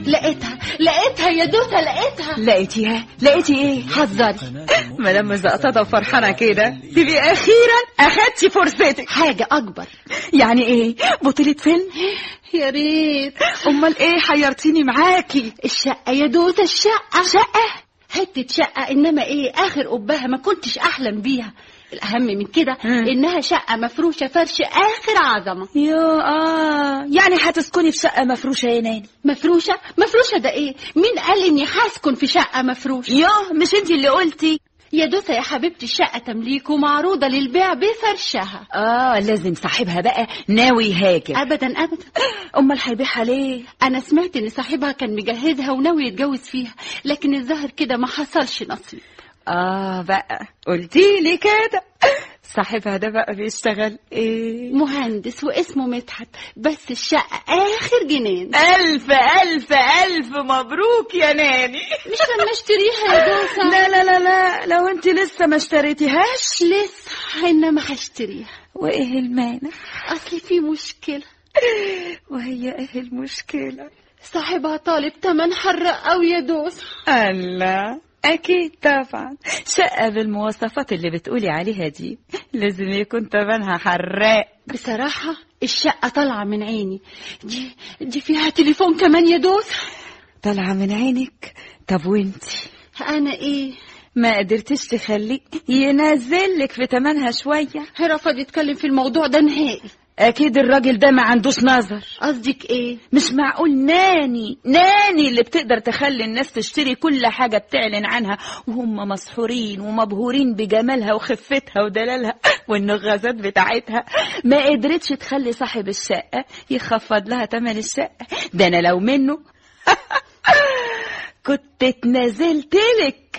لقيتها يا دوسة، لقيتها. لقيتي ايه؟ حذري. مدام مزقططة وفرحانة كده تبقي اخيرا اخدتي فرصتك. حاجة اكبر. يعني ايه؟ بطولة فيلم؟ يا ريت. امال ايه؟ حيرتيني معاكي. الشقة يا دوسة، الشقة حتة شقة، انما ايه اخر قبها ما كنتش احلم بيها. الاهم من كده انها شقة مفروشة فرش اخر عظمة. يعني هتسكني في شقة مفروشة يا ناني؟ مفروشة ده ايه؟ مين قال اني هسكن في شقة مفروشة؟ مش انتي اللي قلتي؟ يا دوسة يا حبيبتي، الشقة تمليك ومعروضة للبيع بفرشها. لازم صاحبها بقى ناوي يهاجر. ابدا. امال هيبيعها ليه؟ انا سمعت ان صاحبها كان مجهزها وناوي يتجوز فيها، لكن الظاهر كده ما حصلش نصيب. بقى قلتي لي كده. صاحبها ده بقى بيشتغل ايه؟ مهندس واسمه مدحت، بس الشقة اخر جنان. الف الف الف مبروك يا ناني. مش لما اشتريها يا دوسة؟ لا لو انت لسه ما اشتريتيهاش. لسه، انما هشتريها. وايه المانع؟ اصل في مشكلة. وهي ايه المشكلة؟ صاحبها طالب تمن حرق قوي يا دوسة. الله، أكيد طبعا. شقة بالمواصفات اللي بتقولي عليها دي لازم يكون تمنها حراق. بصراحة الشقة طالعة من عيني. دي فيها تليفون كمان يا دوسة. طالعة من عينك؟ طب وانتي؟ أنا إيه؟ ما قدرتش تخليه ينزلك في تمنها شوية؟ رفض يتكلم في الموضوع ده نهائي. اكيد الراجل ده ما عندوش نظر. قصدك ايه؟ مش معقول ناني اللي بتقدر تخلي الناس تشتري كل حاجة بتعلن عنها وهم مسحورين ومبهورين بجمالها وخفتها ودلالها والنغازات بتاعتها، ما قدرتش تخلي صاحب الشقة يخفض لها تمن الشقة. ده انا لو منه كنت اتنازلتلك.